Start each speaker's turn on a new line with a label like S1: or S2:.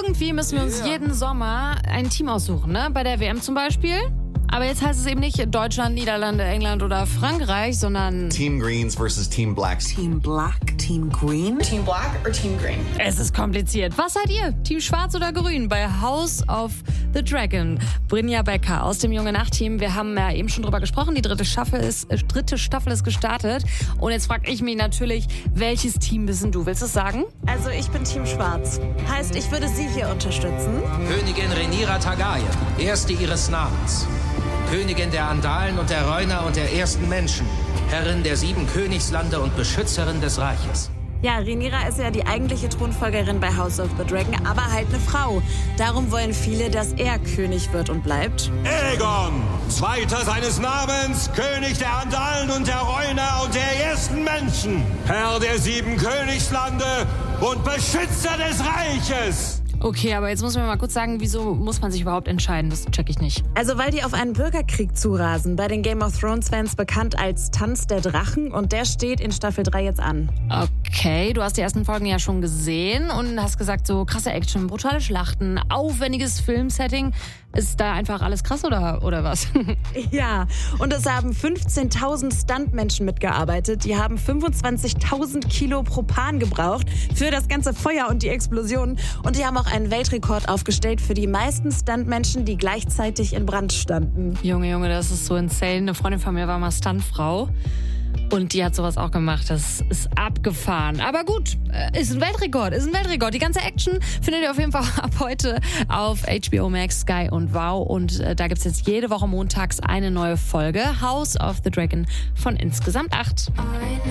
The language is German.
S1: irgendwie müssen wir uns jeden Sommer ein Team aussuchen, ne? Bei der WM zum Beispiel. Aber jetzt heißt es eben nicht Deutschland, Niederlande, England oder Frankreich, sondern
S2: Team Greens versus Team Blacks.
S3: Team Black, Team Green?
S4: Team Black or Team Green?
S1: es ist kompliziert. Was seid ihr? Team Schwarz oder Grün bei House of the Dragon? Brynja Becker aus dem Junge Nacht-Team. Wir haben ja eben schon drüber gesprochen. Die dritte Staffel ist gestartet. Und jetzt frage ich mich natürlich, welches Team bist denn du? Willst du es sagen?
S5: Also ich bin Team Schwarz. Heißt, ich würde Sie hier unterstützen.
S6: Königin Rhaenyra Targaryen, erste ihres Namens. Königin der Andalen und der Reuner und der ersten Menschen. Herrin der 7 Königslande und Beschützerin des Reiches.
S5: Ja, Rhaenyra ist ja die eigentliche Thronfolgerin bei House of the Dragon, aber halt eine Frau. Darum wollen viele, dass er König wird und bleibt.
S7: Aegon, zweiter seines Namens, König der Andalen und der Reuner und der ersten Menschen. Herr der 7 Königslande und Beschützer des Reiches.
S1: Okay, aber jetzt muss man mal kurz sagen, wieso muss man sich überhaupt entscheiden? Das check ich nicht.
S5: Also weil die auf einen Bürgerkrieg zurasen, bei den Game of Thrones-Fans bekannt als Tanz der Drachen, und der steht in Staffel 3 jetzt an.
S1: Okay, du hast die ersten Folgen ja schon gesehen und hast gesagt, so krasse Action, brutale Schlachten, aufwendiges Filmsetting. Ist da einfach alles krass oder was?
S5: Ja, und es haben 15.000 Stuntmenschen mitgearbeitet. Die haben 25.000 Kilo Propan gebraucht für das ganze Feuer und die Explosionen. Und die haben auch einen Weltrekord aufgestellt für die meisten Stuntmenschen, die gleichzeitig in Brand standen.
S1: Junge, das ist so insane. Eine Freundin von mir war mal Stuntfrau. Und die hat sowas auch gemacht. Das ist abgefahren. Aber gut, ist ein Weltrekord. Die ganze Action findet ihr auf jeden Fall ab heute auf HBO Max, Sky und Wow. Und da gibt es jetzt jede Woche montags eine neue Folge. House of the Dragon von insgesamt 8.